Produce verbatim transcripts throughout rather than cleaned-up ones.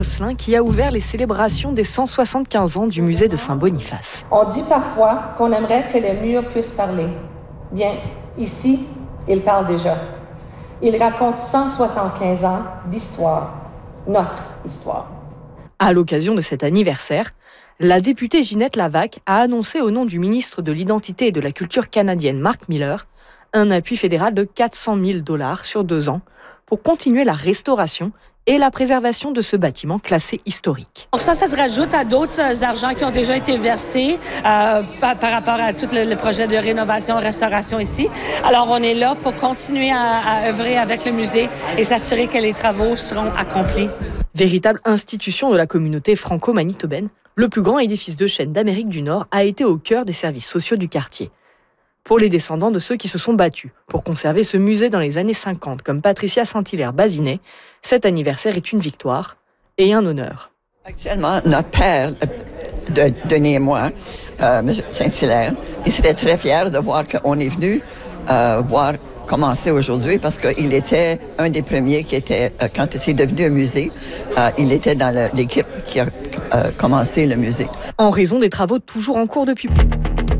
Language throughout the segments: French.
Josselin qui a ouvert les célébrations des cent soixante-quinze ans du musée de Saint-Boniface. On dit parfois qu'on aimerait que les murs puissent parler. Bien, ici, ils parlent déjà. Ils racontent cent soixante-quinze ans d'histoire, notre histoire. À l'occasion de cet anniversaire, la députée Ginette Lavac a annoncé au nom du ministre de l'Identité et de la Culture canadienne Mark Miller un appui fédéral de quatre cent mille dollars sur deux ans pour continuer la restauration et la préservation de ce bâtiment classé historique. Donc ça, ça se rajoute à d'autres argents qui ont déjà été versés euh, par, par rapport à tout le, le projet de rénovation et restauration ici. Alors, on est là pour continuer à, à œuvrer avec le musée et s'assurer que les travaux seront accomplis. Véritable institution de la communauté franco-manitobaine, le plus grand édifice de chêne d'Amérique du Nord a été au cœur des services sociaux du quartier. Pour les descendants de ceux qui se sont battus pour conserver ce musée dans les années cinquante, comme Patricia Saint-Hilaire-Bazinet, cet anniversaire est une victoire et un honneur. Actuellement, notre père, de, Denis et moi, euh, M. Saint-Hilaire, il serait très fier de voir qu'on est venu euh, voir commencer aujourd'hui parce qu'il était un des premiers qui était, euh, quand c'est devenu un musée, euh, il était dans le, l'équipe qui a euh, commencé le musée. En raison des travaux toujours en cours depuis peu.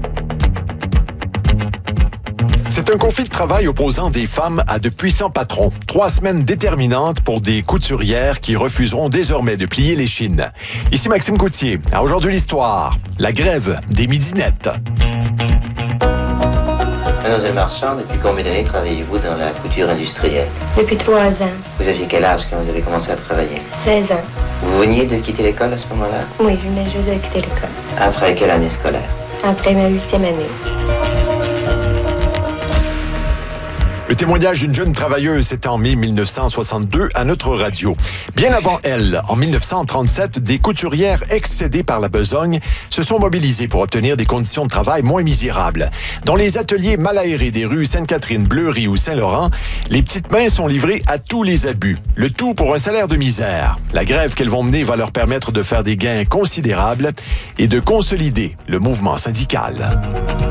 C'est un conflit de travail opposant des femmes à de puissants patrons. Trois semaines déterminantes pour des couturières qui refuseront désormais de plier les chines. Ici Maxime Gauthier. À Aujourd'hui l'Histoire, la grève des midinettes. Mademoiselle Marchand, depuis combien d'années travaillez-vous dans la couture industrielle? Depuis trois ans. Vous aviez quel âge quand vous avez commencé à travailler? seize ans. Vous veniez de quitter l'école à ce moment-là? Oui, je venais juste de quitter l'école. Après quelle année scolaire? Après ma huitième année. Le témoignage d'une jeune travailleuse, c'était en mai mille neuf cent soixante-deux à notre radio. Bien avant elle, en mille neuf cent trente-sept, des couturières excédées par la besogne se sont mobilisées pour obtenir des conditions de travail moins misérables. Dans les ateliers mal aérés des rues Sainte-Catherine, Bleury ou Saint-Laurent, les petites mains sont livrées à tous les abus. Le tout pour un salaire de misère. La grève qu'elles vont mener va leur permettre de faire des gains considérables et de consolider le mouvement syndical.